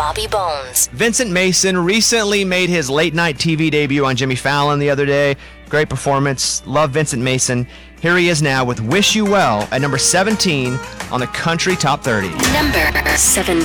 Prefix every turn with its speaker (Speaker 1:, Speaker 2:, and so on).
Speaker 1: Bobby Bones.
Speaker 2: Vincent Mason recently made his late-night TV debut on Jimmy Fallon the other day. Great performance. Love Vincent Mason. Here he is now with Wish You Well at number 17 on the Country Top 30.
Speaker 1: Number 17.